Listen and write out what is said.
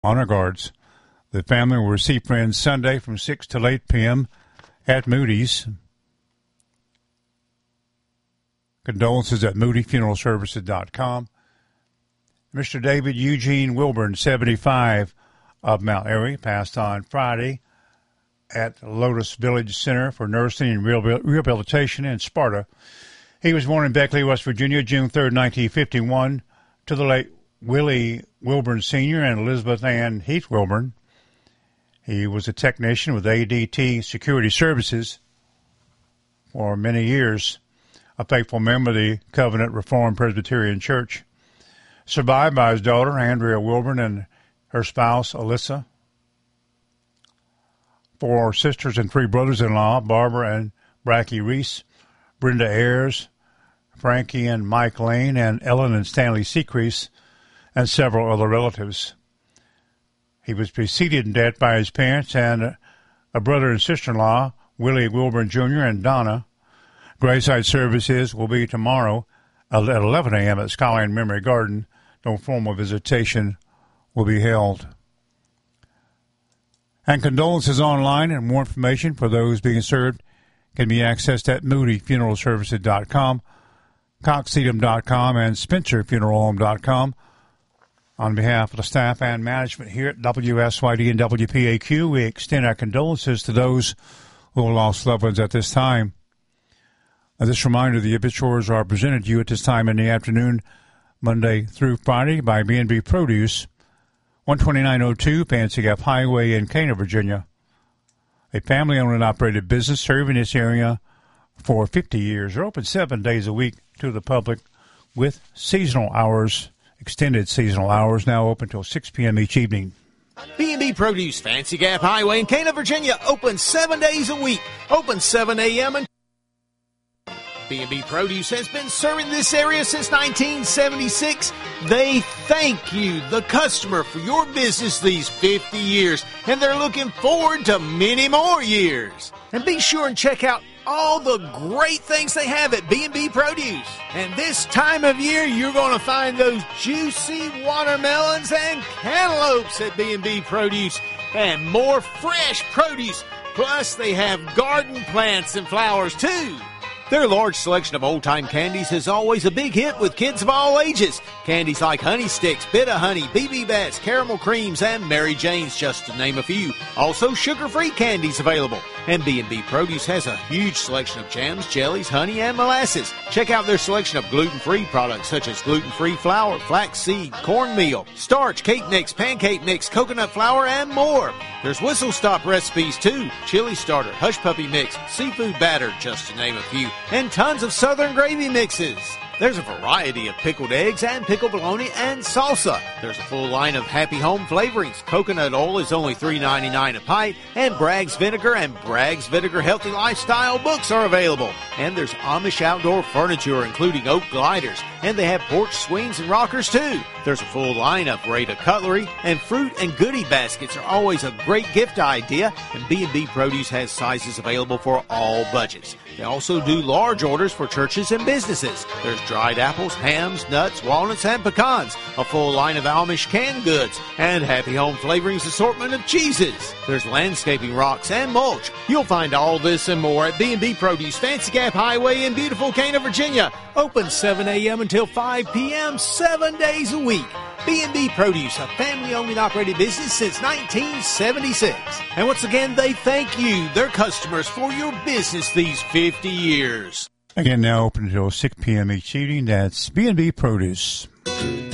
Honor guards. The family will receive friends Sunday from 6 till 8 p.m. at Moody's. Condolences at moodyfuneralservices.com. Mr. David Eugene Wilburn, 75, of Mount Airy, passed on Friday at Lotus Village Center for Nursing and Rehabilitation in Sparta. He was born in Beckley, West Virginia, June 3, 1951, to the late Willie Wilburn Sr. and Elizabeth Ann Heath Wilburn. He was a technician with ADT Security Services for many years, a faithful member of the Covenant Reformed Presbyterian Church. Survived by his daughter, Andrea Wilburn, and her spouse, Alyssa. 4 sisters and 3 brothers-in-law, Barbara and Bracky Reese, Brenda Ayers, Frankie and Mike Lane, and Ellen and Stanley Secrease, and several other relatives. He was preceded in death by his parents and a brother and sister-in-law, Willie Wilburn Jr. and Donna. Graveside services will be tomorrow at 11 a.m. at Skyline Memory Garden. No formal visitation will be held. And condolences online and more information for those being served can be accessed at moodyfuneralservices.com, coxedum.com, and spencerfuneralhome.com. On behalf of the staff and management here at WSYD and WPAQ, we extend our condolences to those who have lost loved ones at this time. This reminder, the obituaries are presented to you at this time in the afternoon, Monday through Friday, by B&B Produce, 12902 Fancy Gap Highway in Cana, Virginia. A family-owned and operated business serving this area for 50 years. They're open 7 days a week to the public with seasonal hours. Extended seasonal hours, now open till 6 p.m. each evening. B&B Produce, Fancy Gap Highway in Cana, Virginia, open 7 days a week. Open 7 a.m. and B&B Produce has been serving this area since 1976. They thank you, the customer, for your business these 50 years, and they're looking forward to many more years. And be sure and check out all the great things they have at B&B Produce. And this time of year, you're going to find those juicy watermelons and cantaloupes at B&B Produce, and more fresh produce. Plus, they have garden plants and flowers, too. Their large selection of old-time candies is always a big hit with kids of all ages. Candies like Honey Sticks, Bit-O-Honey, BB Bats, Caramel Creams, and Mary Jane's, just to name a few. Also, sugar-free candies available. And B&B Produce has a huge selection of jams, jellies, honey, and molasses. Check out their selection of gluten-free products such as gluten-free flour, flaxseed, cornmeal, starch, cake mix, pancake mix, coconut flour, and more. There's whistle stop recipes too, chili starter, hush puppy mix, seafood batter, just to name a few, and tons of southern gravy mixes. There's a variety of pickled eggs and pickled bologna and salsa. There's a full line of Happy Home flavorings. Coconut oil is only $3.99 a pint, and Bragg's Vinegar and Bragg's Vinegar Healthy Lifestyle books are available. And there's Amish outdoor furniture, including oak gliders, and they have porch swings and rockers too. There's a full line of Rada cutlery, and fruit and goodie baskets are always a great gift idea, and B&B Produce has sizes available for all budgets. They also do large orders for churches and businesses. There's dried apples, hams, nuts, walnuts, and pecans, a full line of Amish canned goods, and Happy Home Flavorings assortment of cheeses. There's landscaping rocks and mulch. You'll find all this and more at B&B Produce, Fancy Gap Highway in beautiful Cana, Virginia. Open 7 a.m. until 5 p.m. 7 days a week. B&B Produce, a family-owned and operated business since 1976. And once again, they thank you, their customers, for your business these 50 years. Again, now open until 6 p.m. each evening. That's B&B Produce.